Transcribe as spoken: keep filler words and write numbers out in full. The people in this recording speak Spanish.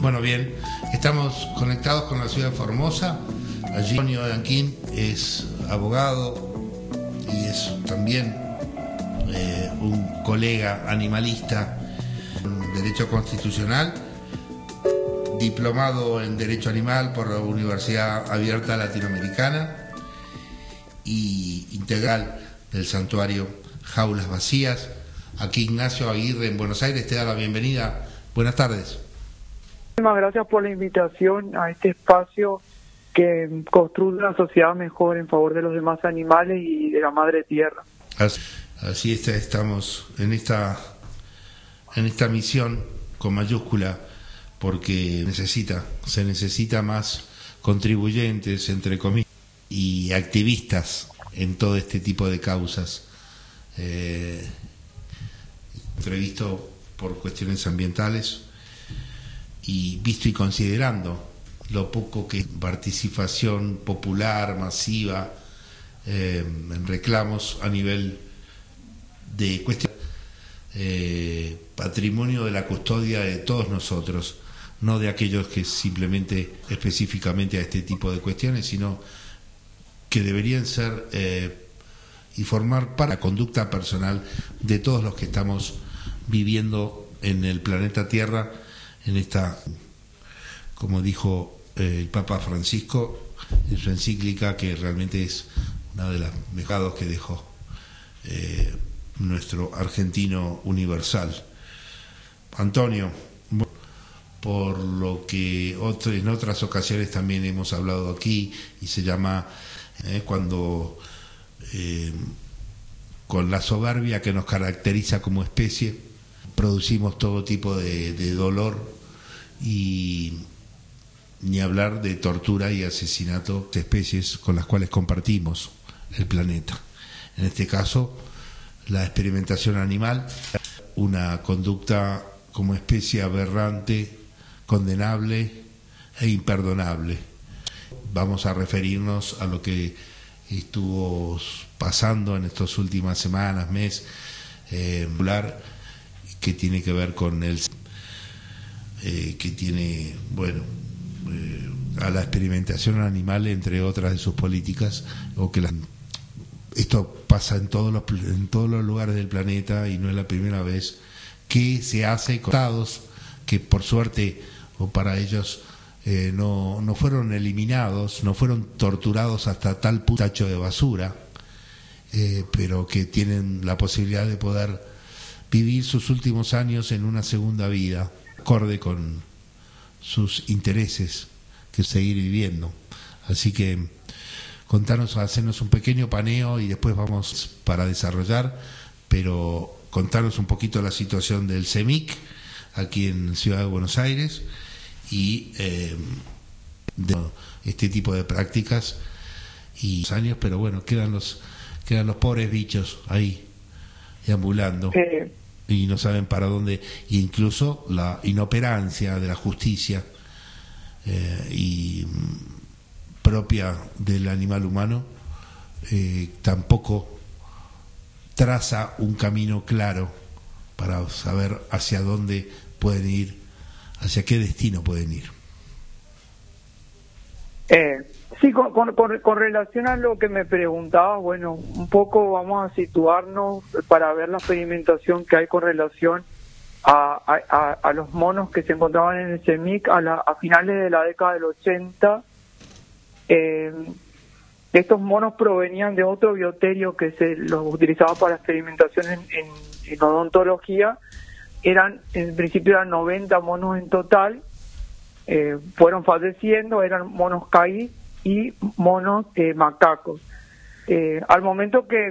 Bueno, bien, estamos conectados con la ciudad de Formosa. Allí Antonio Danquín es abogado y es también eh, un colega animalista en Derecho Constitucional, diplomado en Derecho Animal por la Universidad Abierta Latinoamericana y integral del santuario Jaulas Vacías. Aquí Ignacio Aguirre en Buenos Aires te da la bienvenida. Buenas tardes. Muchísimas gracias por la invitación a este espacio que construye una sociedad mejor en favor de los demás animales y de la madre tierra. Así, así está, estamos en esta en esta misión con mayúscula, porque necesita, se necesita más contribuyentes, entre comillas, y activistas en todo este tipo de causas. Eh, previsto por cuestiones ambientales y visto y considerando lo poco que participación popular masiva eh, en reclamos a nivel de cuestión eh, patrimonio de la custodia de todos nosotros, no de aquellos que simplemente específicamente a este tipo de cuestiones, sino que deberían ser eh, y formar parte de la conducta personal de todos los que estamos viviendo en el planeta Tierra, en esta, como dijo eh, el Papa Francisco en su encíclica, que realmente es una de las mejoras que dejó eh, nuestro argentino universal. Antonio, por lo que otro, en otras ocasiones también hemos hablado aquí, y se llama eh, cuando eh, con la soberbia que nos caracteriza como especie producimos todo tipo de, de dolor, y ni hablar de tortura y asesinato de especies con las cuales compartimos el planeta. En este caso, la experimentación animal, una conducta como especie aberrante, condenable e imperdonable. Vamos a referirnos a lo que estuvo pasando en estas últimas semanas, meses, eh, que tiene que ver con el eh, que tiene, bueno, eh, a la experimentación animal, entre otras de sus políticas, o que la, esto pasa en todos los en todos los lugares del planeta, y no es la primera vez que se hace con estados que por suerte o para ellos eh, no, no fueron eliminados, no fueron torturados hasta tal tacho de basura, eh, pero que tienen la posibilidad de poder vivir sus últimos años en una segunda vida, acorde con sus intereses, que seguir viviendo. Así que contanos, hacernos un pequeño paneo y después vamos para desarrollar, pero contanos un poquito la situación del CEMIC aquí en Ciudad de Buenos Aires y eh, de este tipo de prácticas y años, pero bueno, quedan los quedan los pobres bichos ahí deambulando. Eh, y no saben para dónde, e incluso la inoperancia de la justicia eh, y mm, propia del animal humano eh, tampoco traza un camino claro para saber hacia dónde pueden ir, hacia qué destino pueden ir. eh, sí, con, con, con, con relación a lo que me preguntaba, bueno, un poco vamos a situarnos para ver la experimentación que hay con relación a, a, a los monos que se encontraban en el CEMIC a, la, a finales de la década del ochenta. Eh, estos monos provenían de otro bioterio que se los utilizaba para experimentación en, en, en odontología. Eran, en principio eran noventa monos en total. Eh, fueron falleciendo, eran monos caí y monos eh, macacos. Eh, al momento que